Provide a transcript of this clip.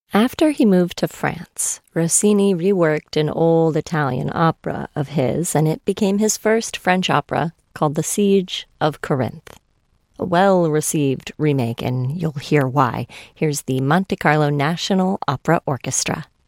After he moved to France, Rossini reworked an old Italian opera of his, and it became his first French opera called The Siege of Corinth. A well-received remake, and you'll hear why. Here's the Monte Carlo National Opera Orchestra.